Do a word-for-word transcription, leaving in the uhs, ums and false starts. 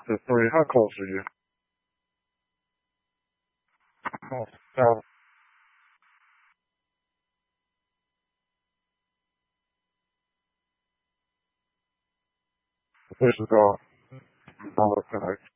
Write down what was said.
to three. How close are you? Oh, now, the fish is gone. I'll connect.